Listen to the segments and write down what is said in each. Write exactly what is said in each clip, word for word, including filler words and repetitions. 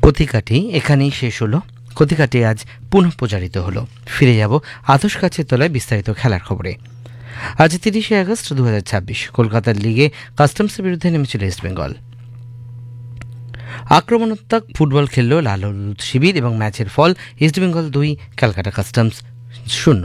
কথিকাটি এখানেই শেষ হলো। কথিকাটি আজ পুনঃ প্রচারিত হলো। ফিরে যাব আতশ কাছের তলায় বিস্তারিত খেলার খবরে। আজ তিরিশে আগস্ট দু হাজার ছাব্বিশ কলকাতার লিগে কাস্টমসের বিরুদ্ধে নেমেছিল ইস্টবেঙ্গল। আক্রমণাত্মক ফুটবল খেলল লাল হলুদ শিবির এবং ম্যাচের ফল ইস্টবেঙ্গল দুই, ক্যালকাটা কাস্টমস শূন্য।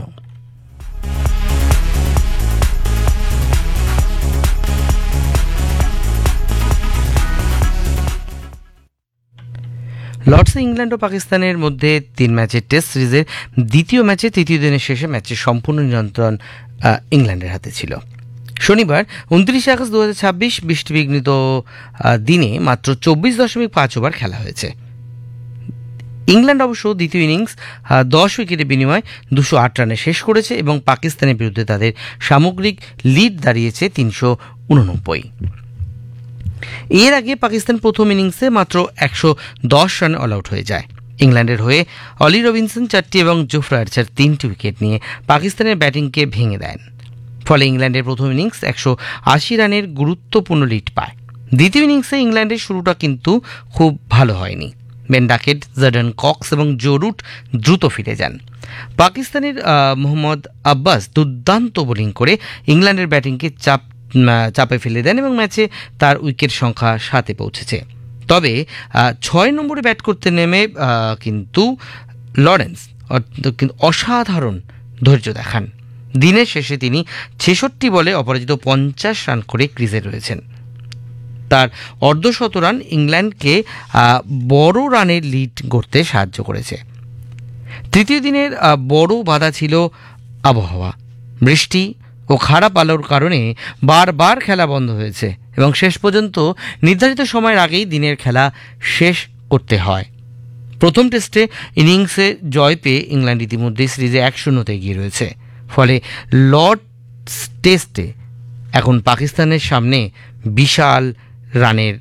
লর্ডসে ইংল্যান্ড ও পাকিস্তানের মধ্যে তিন ম্যাচের টেস্ট সিরিজের দ্বিতীয় ম্যাচে তৃতীয় দিনের শেষে ম্যাচের সম্পূর্ণ নিয়ন্ত্রণ ইংল্যান্ডের হাতে ছিল। শনিবার উনত্রিশে আগস্ট দু হাজার ছাব্বিশ বৃষ্টিবিঘ্নিত দিনে মাত্র চব্বিশ দশমিক পাঁচ ওভার খেলা হয়েছে। ইংল্যান্ড অবশ্য দ্বিতীয় ইনিংস দশ উইকেটের বিনিময়ে দুশো আট রানে শেষ করেছে এবং পাকিস্তানের বিরুদ্ধে তাদের সামগ্রিক লিড দাঁড়িয়েছে তিনশো উননব্বই। এর আগে পাকিস্তান প্রথম ইনিংসে মাত্র একশো দশ রানে অল আউট হয়ে যায়। ইংল্যান্ডের হয়ে অলি রবিনসন চারটি এবং জোফরা আর্চার তিনটি উইকেট নিয়ে পাকিস্তানের ব্যাটিংকে ভেঙে দেন। ফলে ইংল্যান্ডের প্রথম ইনিংস একশো আশি রানের গুরুত্বপূর্ণ লিড পায়। দ্বিতীয় ইনিংসে ইংল্যান্ডের শুরুটা কিন্তু খুব ভালো হয়নি। বেন ডাকেট, জর্ডন কক্স এবং জো রুট দ্রুত ফিরে যান। পাকিস্তানের মোহাম্মদ আব্বাস দুর্দান্ত বোলিং করে ইংল্যান্ডের ব্যাটিংকে চাপ চাপে ফেলে দেন এবং ম্যাচে তার উইকেট সংখ্যা সাতে পৌঁছেছে। তবে ছয় নম্বরে ব্যাট করতে নেমে কিন্তু লরেন্স কিন্তু অসাধারণ ধৈর্য দেখান। দিনের শেষে তিনি ছেষট্টি বলে অপরাজিত পঞ্চাশ রান করে ক্রিজে রয়েছেন। তার অর্ধশত রান ইংল্যান্ডকে বড় রানের লিড গড়তে সাহায্য করেছে। তৃতীয় দিনের বড় বাধা ছিল আবহাওয়া। বৃষ্টি ও খারাপ আলোর কারণে বারবার খেলা বন্ধ হয়েছে এবং শেষ পর্যন্ত নির্ধারিত সময়ের আগেই দিনের খেলা শেষ করতে হয়। প্রথম টেস্টে ইনিংসে জয় পেয়ে ইংল্যান্ড ইতিমধ্যে সিরিজে এক শূন্যতে এগিয়ে রয়েছে। ফলে লর্ডস টেস্টে এখন পাকিস্তানের সামনে বিশাল রানের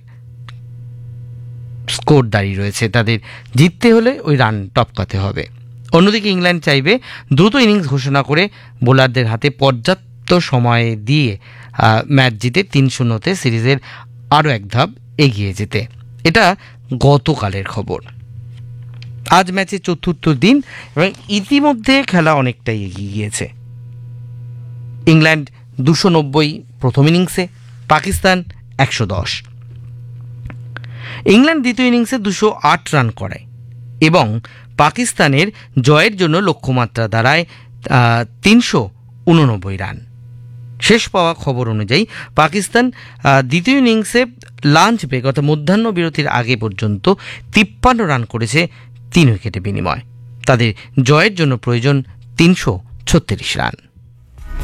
স্কোর দাঁড়িয়ে রয়েছে। তাদের জিততে হলে ওই রান টপকাতে হবে। অন্যদিকে ইংল্যান্ড চাইবে দ্রুত ইনিংস ঘোষণা করে বোলারদের হাতে পর্যাপ্ত সময় দিয়ে ম্যাচ জিতে তিন শূন্যতে সিরিজের আরও এক ধাপ এগিয়ে যেতে। এটা গতকালের খবর। আজ ম্যাচের চতুর্থ দিন এবং ইতিমধ্যে খেলা অনেকটাই এগিয়ে গিয়েছে। ইংল্যান্ড দুশো নব্বই প্রথম ইনিংসে, পাকিস্তান একশো দশ। ইংল্যান্ড দ্বিতীয় ইনিংসে দুশো আট রান করায় এবং পাকিস্তানের জয়ের জন্য লক্ষ্যমাত্রা দাঁড়ায় তিনশো উননব্বই রান। শেষ পাওয়া খবর অনুযায়ী পাকিস্তান দ্বিতীয় ইনিংসে লাঞ্চ ব্রেক অর্থাৎ মধ্যাহ্ন বিরতির আগে পর্যন্ত তিপ্পান্ন রান করেছে তিন উইকেটের বিনিময়। তাদের জয়ের জন্য প্রয়োজন তিনশো ছত্রিশ রান।